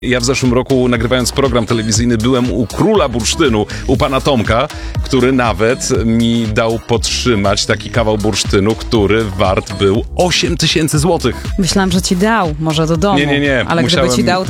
Ja w zeszłym roku, nagrywając program telewizyjny, byłem u króla bursztynu, u pana Tomka, który nawet mi dał podtrzymać taki kawał bursztynu, który wart był 8 000 złotych. Myślałam, że ci dał, może do domu. Nie. Ale gdyby ci dał,